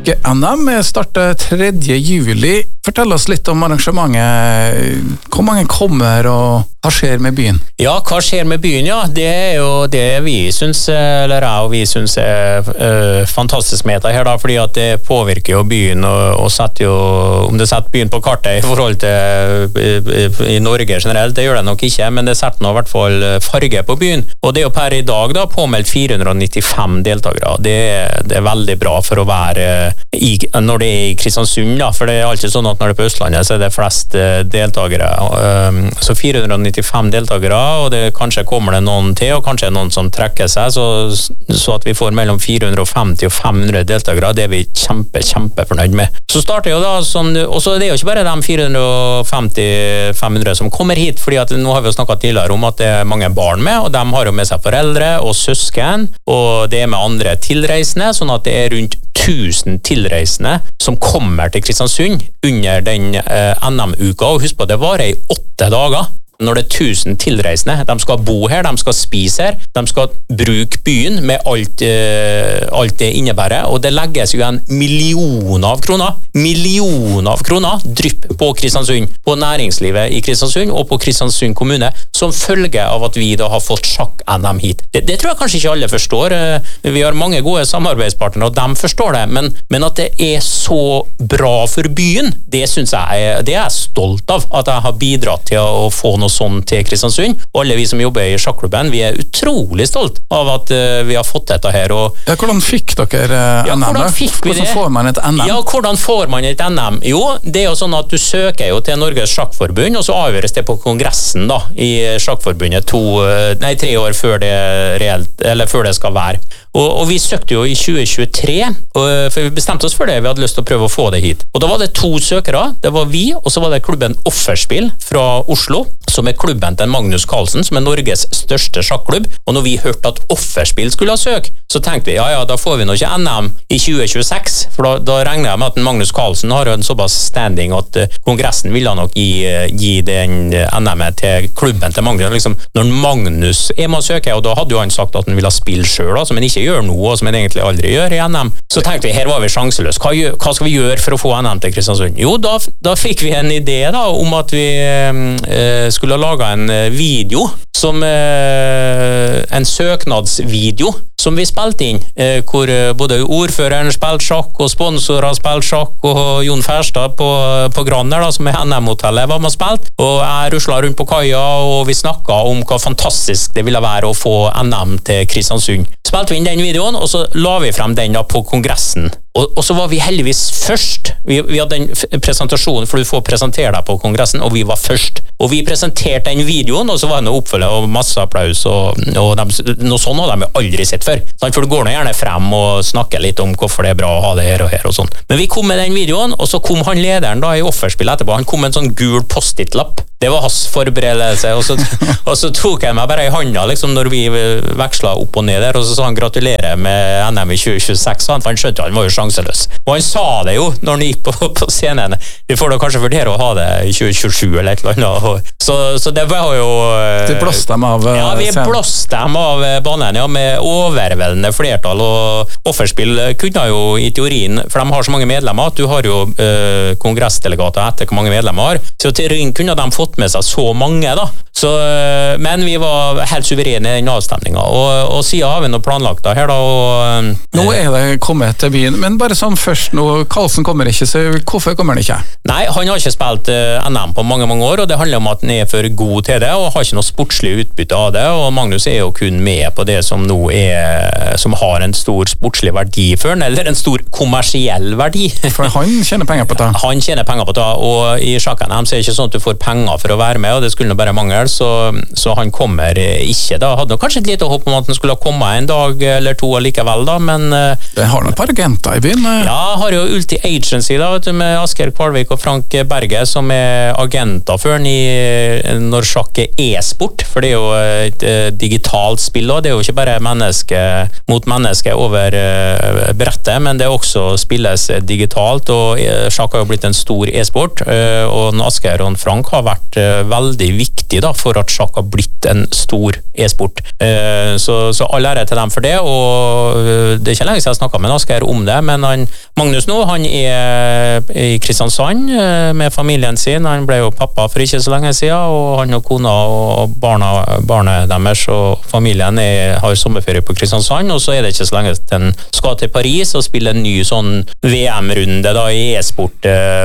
Sjakk-NM starter 3. juli. Fortell oss litt om arrangementet. Hvor mange kommer, og hva skjer med byen? Ja, hva skjer med byen, ja? Det jo det vi synes, eller jeg og vi synes fantastisk med det her, da, fordi at det påvirker jo byen, og setter jo, om det setter byen på kartet i forhold til i Norge generelt, det gjør det nok ikke, men det setter nå i hvert fall farge på byen. Og det jo per i dag da påmeldt 495 deltakere. Det veldig bra for å være når det i Kristiansund, da, for det alltid sånn at når det på Østlandet så det flest deltakere. Så 495 deltakere, og det kanskje kommer det noen til, og kanskje noen som trekker seg, så at vi får mellom 450 og 500 deltakere, det vi kjempe fornøyd med. Så starter jo da sånn, og så det jo ikke bare de 450-500 som kommer hit, fordi at nå har vi jo snakket tidligere om at det mange barn med, og de har jo med seg foreldre og søsken, og det med andre tilreisende, sånn at det rundt 1000 tilreisende som kommer til Kristiansund under den NM-uka, og husk på, det varer i 8 dager. Når det 1000 tilreisende, de skal bo her, de skal spise her, de skal bruke byen med alt det innebærer, og det legges jo en millioner av kroner drypp på Kristiansund, på næringslivet i Kristiansund og på Kristiansund kommune, som følge av at vi da har fått sjakk-NM hit. Det tror jeg kanskje ikke alle forstår. Vi har mange gode samarbeidspartnere, og de forstår det, men at det så bra for byen, det synes jeg, det jeg stolt av, at jeg har bidratt til å få noe sånn til Kristiansund, og alle vi som jobber i sjakklubben, vi utrolig stolt av at vi har fått dette her. Ja, hvordan fikk dere NM? Hvordan får man et NM? Ja, hvordan får man et NM? Jo, det jo sånn at du søker jo til Norges Sjakkforbund, og så avgjøres det på kongressen da, i Sjakkforbundet 3 år før det reelt, eller før det skal være. Og vi søkte jo i 2023, for vi bestemte oss for det, vi hadde lyst til å prøve å få det hit. Og da var det 2 søkere, det var vi, og så var det klubben Offerspill fra Oslo, som klubben til Magnus Carlsen, som Norges største sjakklubb. Og når vi hørte at Offerspill skulle ha søk, så tenkte vi, ja, da får vi nå ikke NM i 2026, for da regner jeg med at Magnus Carlsen har en såpass standing at kongressen ville nok gi den NM-et til klubben til Magnus. Liksom, når Magnus med å søke, og da hadde jo han sagt at han ville spille selv, som han ikke gjør noe, og som han egentlig aldri gjør i NM, så tenkte vi, her var vi sjanseløs. Hva skal vi gjøre for å få NM til Kristiansund? Jo, da fikk vi en idé da, om at vi skulle ha laget en video, som en søknadsvideo, som vi spilte inn, hvor både ordføreren spilte sjakk, og sponsorer spilte sjakk, og Jon Ferstad på Graner, da, som NM-hotellet var med og spilte, og jeg ruslet rundt på kaia, og vi snakket om hva fantastisk det ville være å få NM til Kristiansund. Spilte vi inn den videoen, og så la vi frem den da på kongressen. Og så var vi heldigvis først. Vi hadde en presentasjon, for du får presentere deg på kongressen, og vi var først. Og vi presenterte den videoen, og så var det noe oppfølge og masse applaus, og noe sånn hadde de aldri sett før. For du går nå gjerne frem og snakker litt om hvorfor det bra å ha det her og sånn. Men vi kom med den videoen, og så kom han lederen da i Offerspill etterpå. Han kom med en sånn gul post-it-lapp. Det var hans forberedelse, og så tok jeg meg bare i handa liksom, når vi vekslet opp og ned der, og så sa han gratulerer med NM i 2026, for han skjønte han var jo sjanseløs. Og han sa det jo når han gikk på scenen. Vi får da kanskje vurdere å ha det i 2027 eller et eller annet. Så det var jo... De blåste dem av scenen? Ja, vi blåste dem av banen, ja, med overveldende flertall, og Offerspill kunne jo i teorien, for de har så mange medlemmer, at du har jo kongressdelegater etter hvor mange medlemmer har, så til ring kunne de fått med seg så mange da. Men vi var helt suverene i den avstemningen, og siden har vi noe planlagt da her da. Nå det kommet til byen, men bare sånn først nå, Carlsen kommer ikke, så hvorfor kommer han ikke? Nei, han har ikke spilt NM på mange år, og det handler om at han for god til det, og har ikke noe sportslig utbytte av det, og Magnus jo kun med på det som nå som har en stor sportslig verdi for han, eller en stor kommersiell verdi. For han tjener penger på det? Han tjener penger på det, og i sjakk-NM så det ikke sånn at du får penger for å være med, og det skulle bare mangle, så han kommer ikke da. Hadde kanskje et lite håp om at han skulle komme en dag eller 2 allikevel da, men... Det har noen par agenter i byen? Ja, har jo Ulti Agency da, vet du, med Asger Kvalvik og Frank Berge, som agenter for han når sjakk e-sport, for det jo et digitalt spill, og det jo ikke bare menneske mot menneske over brettet, men det også spilles digitalt, og sjakk har jo blitt en stor e-sport, og Asgeir og Frank har vært veldig viktig da, for at sjakk har blitt en stor e-sport. Så all ære til dem for det, og det er ikke lenge siden jeg snakket med Asgeir om det, men Magnus nå, han i Kristiansand med familien sin. Han ble jo pappa for ikke så lenge siden, og han og kona og barnet deres og familien har sommerferie på Kristiansand, og så det ikke så lenge til han skal til Paris og spille en ny sånn VM-runde da, i e-sport,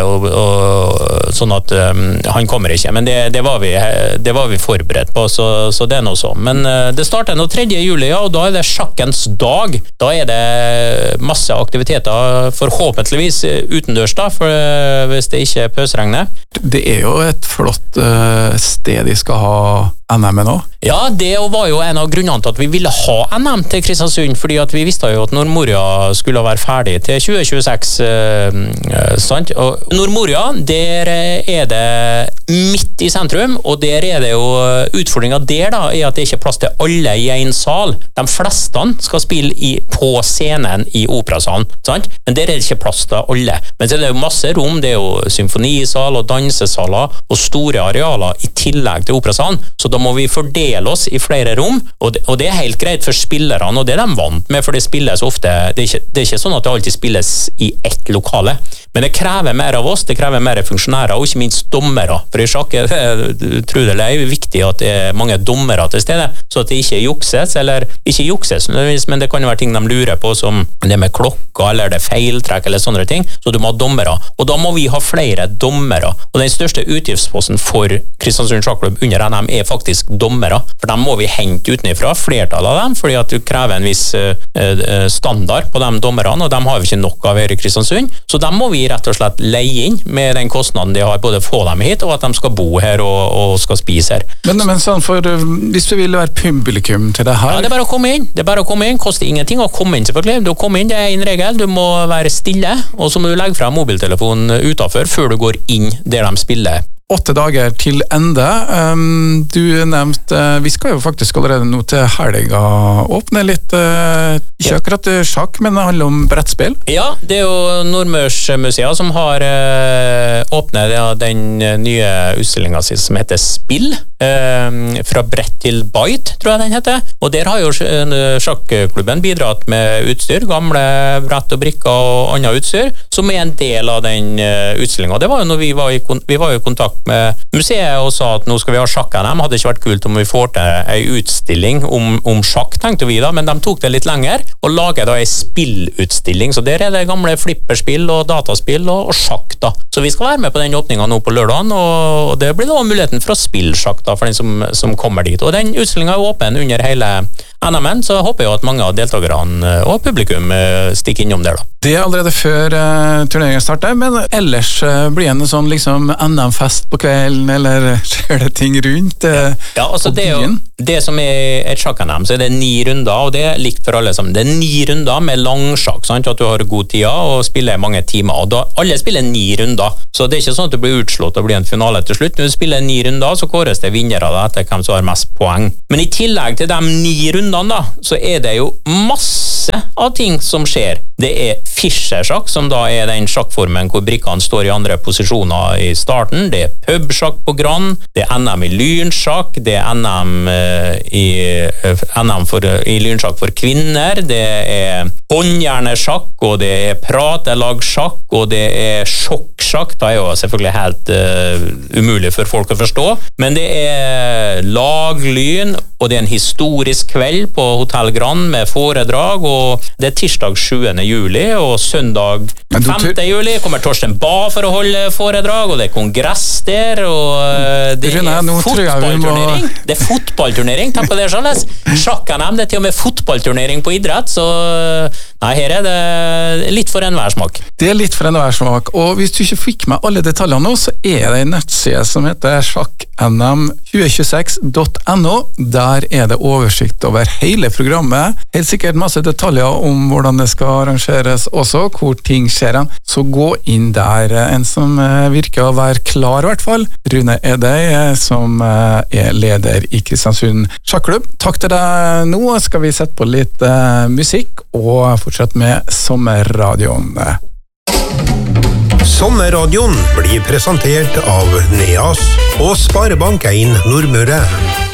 og sånn at han kommer ikke, men det var vi forberedt på, så det noe sånn. Men det starter nå 3. juli, ja, og da det sjakkens dag. Da det masse aktiviteter, forhåpentligvis utendørs da, for hvis det ikke pøsregner. Det jo et flott sted de skal ha NM nå. Ja, det var jo en av grunnene til at vi ville ha NM til Kristiansund, fordi at vi visste jo at Nordmoria skulle være ferdig til 2026, sant? Og Nordmoria, der det midt i sentrum, og der det jo utfordringen der da, at det ikke plass til alle i en sal. De fleste skal spille på scenen i operasalen, sant? Men der det ikke plass til alle. Men så det jo masse rom, det jo symfonisal og dansesaler og store arealer i tillegg til operasalen, så da må vi fordele oss i flere rom, og det helt greit for spillerne, og det de vant med, for det spilles ofte, det ikke sånn at det alltid spilles i ett lokale, men det krever mer av oss, det krever mer funksjonærer, og ikke minst dommere, for i sjakk tror det viktig at det mange dommere til stede, så at det ikke jukses, eller ikke jukses, men det kan jo være ting de lurer på, som det med klokka, eller det feiltrekk, eller sånne ting, så du må ha dommere, og da må vi ha flere dommere, og den største utgiftsposten for Kristiansund Sjakklubb under NM faktisk dommere, for dem må vi hente utenifra, flertallet av dem, fordi at du krever en viss standard på de dommerne, og dem har vi ikke nok av her i Kristiansund, så dem må vi rett og slett leie inn med den kostnaden de har, både få dem hit, og at de skal bo her og skal spise her. Men sånn, for hvis du vil være publikum til det her? Ja, det bare å komme inn, koster ingenting å komme inn selvfølgelig, du kommer inn, det en regel, du må være stille, og så må du legge frem mobiltelefonen utenfor, før du går inn der de spiller. 8 dager til ende. Du nevnte, vi skal jo faktisk allerede nå til helga åpne litt, ikke akkurat sjakk, men det handler om brettspill. Ja, det jo Nordmørsmuseet som har åpnet den nye utstillingen sin som heter Spill, fra brett til bite, tror jeg den heter. Og der har jo sjakklubben bidratt med utstyr, gamle brett og brikker og annet utstyr, som en del av den utstillingen. Det var jo når vi var i kontakt med museet og sa at nå skal vi ha sjakk-NM. Hadde ikke vært kult om vi får til en utstilling om sjakk, tenkte vi da, men de tok det litt lenger og laget da en spillutstilling, så der det gamle flipperspill og dataspill og sjakk da. Så vi skal være med på den åpningen nå på lørdagen, og det blir da muligheten for å spille sjakk da, for den som kommer dit. Og den utstillingen åpen under hele NM-en, så håper jeg at mange av deltakerne og publikum stikker innom der da. Det allerede før turneringen starter, men ellers blir det en sånn liksom NM-fest på kvelden, eller skjer det ting rundt ja, altså det jo det som et sjakk-NM, så det 9 runder, og det likt for alle sammen. Det 9 runder med langsjakk, sant? At du har god tid og spiller mange timer, og da, alle spiller 9 runder, så det ikke sånn at du blir utslått og blir en finale til slutt. Når du spiller 9 runder, så kåres det vinnere da, etter hvem som har mest poeng. Men i tillegg til de 9 rundene da, så det jo masse av ting som skjer. Det Fischer-sjakk, som da den sjakkformen hvor brikkene står i andre posisjoner i starten. Det pub-sjakk på Grand, det NM i lynsjakk, det NM i lynsjakk for kvinner, det håndjernesjakk, og det pratelagssjakk, og det sjokksjakk. Det jo selvfølgelig helt umulig for folk å forstå, men det laglyn, og det en historisk kveld på Hotel Grand med foredrag, og det tirsdag 7. juli, og søndag 5. juli kommer Torsten Bae for å holde foredrag, og det kongress der, og det fotballturnering. Det fotballturnering, tenk på det selv. Sjakk-NM, det til og med fotballturnering på idrett, så Nei, her det litt for enhver smak. Det litt for enhver smak, og hvis du ikke fikk med alle detaljene nå, så det en nettside som heter sjakk-nm2026.no. Der det oversikt over hele programmet. Helt sikkert masse detaljer om hvordan det skal arrangeres også, hvor ting skjer. Så gå inn der. En som virker å være klar i hvert fall. Rune Edøy, som leder i Kristiansund Sjakklubb. Takk til deg. Nå skal vi sette på litt musikk og fortsette med Sommerradioen. Sommerradioen blir presentert av NEAS og Sparebank 1 Nordmøre.